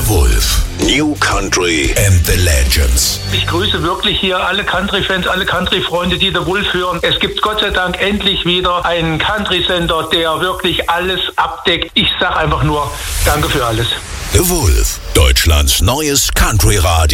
The Wolf. New Country and the Legends. Ich grüße wirklich hier alle Country-Fans, alle Country-Freunde, die The Wolf hören. Es gibt Gott sei Dank endlich wieder einen Country-Sender, der wirklich alles abdeckt. Ich sag einfach nur, danke für alles. The Wolf, Deutschlands neues Country-Radio.